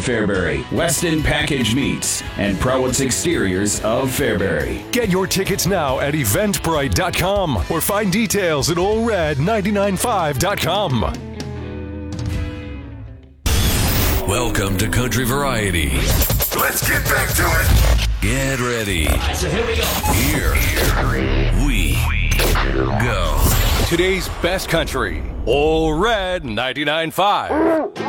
Fairbury, Weston Package Meats, and Prowitz Exteriors of Fairbury. Get your tickets now at eventbrite.com or find details at allred995.com. Welcome to Country Variety. Let's get back to it. Get ready. So here we go. Here we go. Today's best country, All Red 99.5.